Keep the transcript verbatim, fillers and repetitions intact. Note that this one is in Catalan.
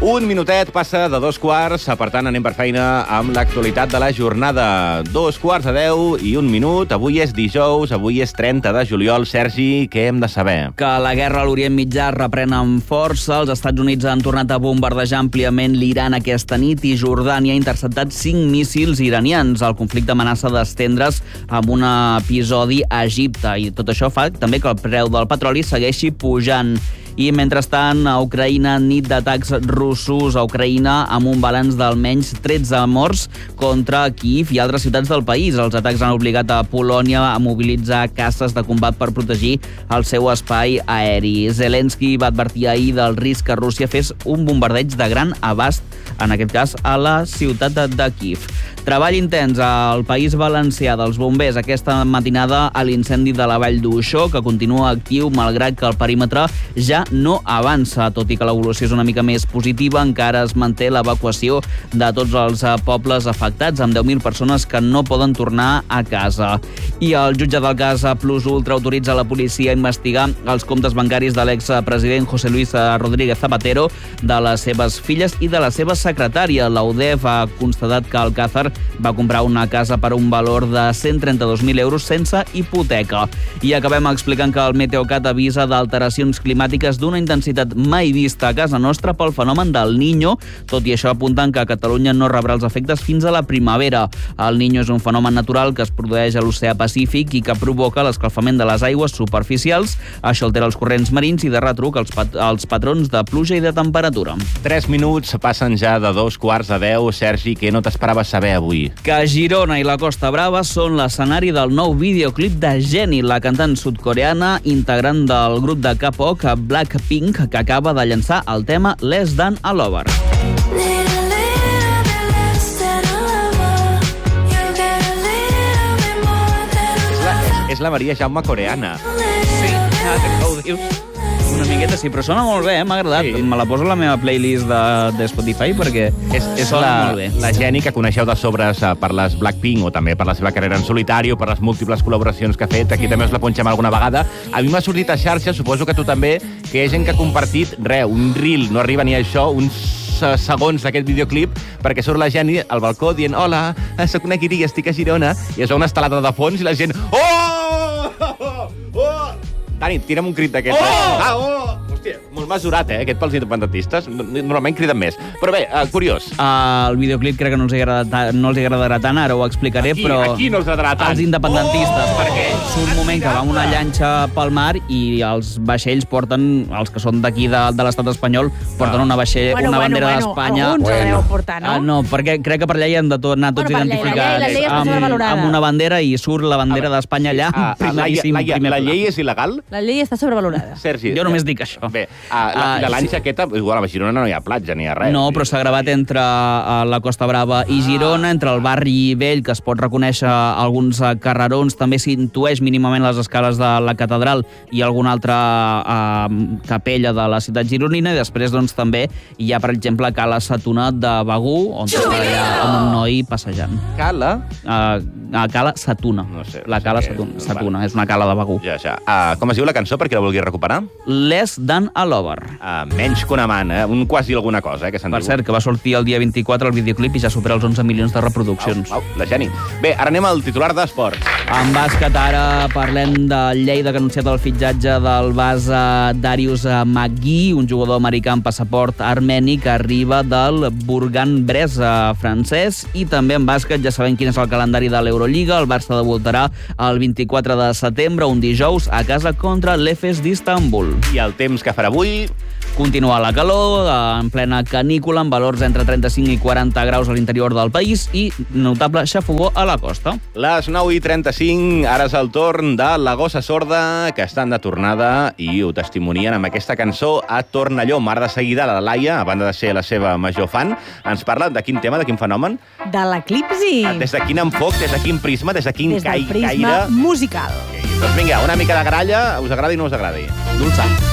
Un minutet passa de dos quarts, per tant anem per feina amb l'actualitat de la jornada. Dos quarts de deu i un minut. Avui és dijous, avui és trenta de juliol. Sergi, què hem de saber? Que la guerra a l'Orient Mitjà reprèn amb força. Els Estats Units han tornat a bombardejar àmpliament l'Iran aquesta nit i Jordània ha interceptat cinc míssils iranians. El conflicte amenaça d'estendre's amb un episodi a Egipte i tot això fa també que el preu del petroli segueixi pujant. I, mentrestant, a Ucraïna, nit d'atacs russos a Ucraïna amb un balanç d'almenys tretze morts contra Kíev i altres ciutats del país. Els atacs han obligat a Polònia a mobilitzar caces de combat per protegir el seu espai aeri. Zelensky va advertir ahir del risc que Rússia fes un bombardeig de gran abast, en aquest cas a la ciutat de Kíev. Treball intens al País Valencià dels bombers aquesta matinada a l'incendi de la Vall d'Uixó, que continua actiu malgrat que el perímetre ja no avança. Tot i que l'evolució és una mica més positiva, encara es manté l'evacuació de tots els pobles afectats, amb deu mil persones que no poden tornar a casa. I el jutge del cas Plus Ultra autoritza la policia a investigar els comptes bancaris de l'expresident José Luis Rodríguez Zapatero, de les seves filles i de la seva secretària. La U D E F ha constatat que Alcázar va comprar una casa per un valor de cent trenta-dos mil euros sense hipoteca. I acabem explicant que el Meteocat avisa d'alteracions climàtiques d'una intensitat mai vista a casa nostra pel fenomen del Niño. Tot i això, apunten que Catalunya no rebrà els efectes fins a la primavera. El Niño és un fenomen natural que es produeix a l'oceà Pacífic i que provoca l'escalfament de les aigües superficials. Això altera els corrents marins i de retruc els, pat els patrons de pluja i de temperatura. Tres minuts passen ja de dos quarts de deu. Sergi, què no t'esperaves saber avui? Que Girona i la Costa Brava són l'escenari del nou videoclip de Jennie, la cantant sud-coreana integrant del grup de K-pop Blackpink, que acaba de llançar el tema Less Than a Lover. És la, és la Maria Jaume coreana. Sí, que ho dius. Una miqueta, sí, però sona molt bé, eh? M'ha agradat. Sí. Me la poso a la meva playlist de, de Spotify perquè és, és sona la, molt bé. La Jennie que coneixeu de sobres per les Blackpink o també per la seva carrera en solitari o per les múltiples col·laboracions que ha fet. Aquí també us la punxem alguna vegada. A mi m'ha sortit a xarxa, suposo que tu també, que hi ha gent que ha compartit, re, un reel, no arriba ni a això, uns segons d'aquest videoclip, perquè surt la Jennie al balcó dient hola, soc una guiria, estic a Girona, i es veu una estelada de fons i la gent oh! Oh! Dani, tira'm un crit d'aquest. Oh! Ah, oh! Hòstia, molt mesurat, eh, aquest pels independentistes. Normalment criden més. Però bé, uh, curiós. Uh, el videoclip crec que no els, agrada, no els agradarà tant, ara ho explicaré, aquí, però... Aquí no els agradarà tant. Els independentistes, oh! perquè surt un moment que va amb una llanxa pel mar i els vaixells porten, els que són d'aquí de, de l'estat espanyol, porten una, vaixell, bueno, una bueno, bandera bueno, d'Espanya. Alguns bueno. Aneu a portar, no? Uh, no, perquè crec que per allà hi han de tot, anar tots bueno, identificats. La llei, la llei està amb, sobrevalorada. amb una bandera i surt la bandera d'Espanya allà. Uh, primeríssim, la, la, la, la llei és il·legal? La llei està sobrevalorada. Sergi. Jo només dic això. Bé, uh, la, uh, la lanxa sí. aquesta, igual a Girona no hi ha platja ni hi ha res. No, però s'ha gravat entre uh, la Costa Brava i Girona, entre el barri vell, que es pot reconèixer alguns uh, carrerons, també s'intueix mínimament les escales de la catedral i alguna altra uh, capella de la ciutat gironina, i després doncs, també hi ha, per exemple, Cala Satuna de Begur, on està allà amb un noi passejant. Cala? Uh, a Cala Satuna. No sé. La Cala no sé Satuna, què... Satuna és una cala de Begur. Ja, ja. Uh, com es diu la cançó, per qui la vulgui recuperar? Less Than a Lover. Uh, menys que una man, eh? Un quasi alguna cosa, eh? Que se'n Per diu. cert, que va sortir el dia vint-i-quatre el videoclip i ja supera els onze milions de reproduccions. Au, au, la Jennie. Bé, ara anem al titular d'esports. En bàsquet ara parlem de Lleida, que ha anunciat el fitxatge del base Darius McGee, un jugador americà amb passaport armeni que arriba del Bourg-en-Bresse francès. I també en bàsquet ja sabem quin és el calendari de l'Eurolliga. El Barça debutarà el vint-i-quatre de setembre, un dijous, a casa contra l'Efes d'Istanbul. I el temps que farà avui? Continua la calor, en plena canícula, amb valors entre trenta-cinc i quaranta graus a l'interior del país i notable xafogó a la costa. Les nou i trenta-cinc, ara és el torn de la Gossa Sorda, que estan de tornada i ho testimonien amb aquesta cançó a Tornalló. Ara de seguida la Laia, a banda de ser la seva major fan, ens parla de quin tema, de quin fenomen? De l'eclipsi. Des de quin enfoc, des de quin prisma, des de quin des del caire... prisma musical. Doncs vinga, una mica de gralla, us agradi o no us agradi? Dolçà.